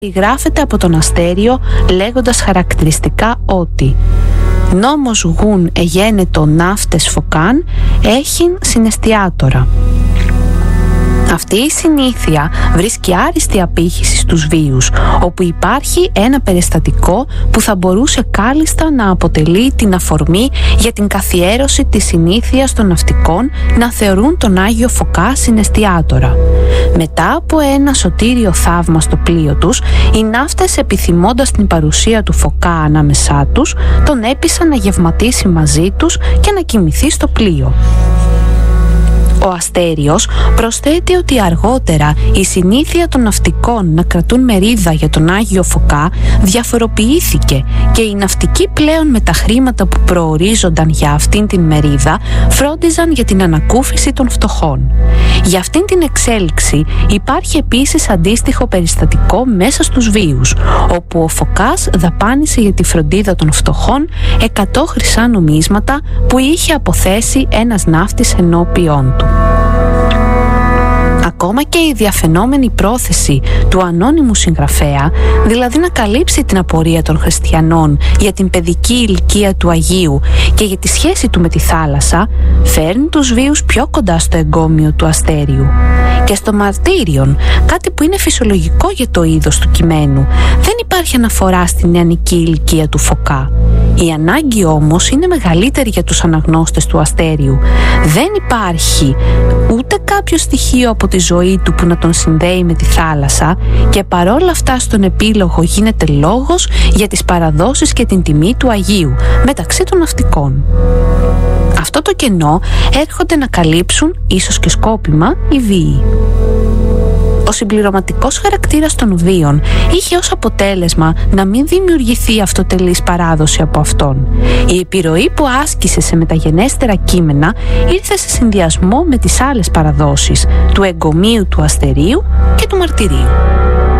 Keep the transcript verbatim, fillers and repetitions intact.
Γράφεται από τον Αστέριο λέγοντας χαρακτηριστικά ότι «Νόμος γουν εγένετο ναύτες φωκάν έχειν συναισθιάτορα». Αυτή η συνήθεια βρίσκει άριστη απήχηση στους βίους, όπου υπάρχει ένα περιστατικό που θα μπορούσε κάλλιστα να αποτελεί την αφορμή για την καθιέρωση της συνήθειας των ναυτικών να θεωρούν τον Άγιο Φωκά συναισθιάτορα. Μετά από ένα σωτήριο θαύμα στο πλοίο τους, οι ναύτες, επιθυμώντας την παρουσία του Φωκά ανάμεσά τους, τον έπεισαν να γευματίσει μαζί τους και να κοιμηθεί στο πλοίο. Ο Αστέριος προσθέτει ότι αργότερα η συνήθεια των ναυτικών να κρατούν μερίδα για τον Άγιο Φωκά διαφοροποιήθηκε και οι ναυτικοί πλέον με τα χρήματα που προορίζονταν για αυτήν την μερίδα φρόντιζαν για την ανακούφιση των φτωχών. Για αυτήν την εξέλιξη υπάρχει επίσης αντίστοιχο περιστατικό μέσα στους βίους, όπου ο Φωκάς δαπάνησε για τη φροντίδα των φτωχών εκατό χρυσά νομίσματα που είχε αποθέσει ένας ναύτης ενώπιόν του. Ακόμα και η διαφαινόμενη πρόθεση του ανώνυμου συγγραφέα, δηλαδή να καλύψει την απορία των χριστιανών για την παιδική ηλικία του Αγίου και για τη σχέση του με τη θάλασσα, φέρνει τους βίους πιο κοντά στο εγκόμιο του Αστέριου. Και στο μαρτύριον, κάτι που είναι φυσιολογικό για το είδος του κειμένου, δεν υπάρχει αναφορά στην νεανική ηλικία του Φωκά. Η ανάγκη όμως είναι μεγαλύτερη για τους αναγνώστες του Αστέριου. Δεν υπάρχει ούτε κάποιο στοιχείο από τη ζωή του που να τον συνδέει με τη θάλασσα και παρόλα αυτά στον επίλογο γίνεται λόγος για τις παραδόσεις και την τιμή του Αγίου μεταξύ των ναυτικών. Αυτό το κενό έρχονται να καλύψουν, ίσως και σκόπιμα, οι βίοι. Ο συμπληρωματικός χαρακτήρας των βίων είχε ως αποτέλεσμα να μην δημιουργηθεί αυτοτελής παράδοση από αυτόν. Η επιρροή που άσκησε σε μεταγενέστερα κείμενα ήρθε σε συνδυασμό με τις άλλες παραδόσεις του εγκομείου του Αστερίου και του μαρτυρίου.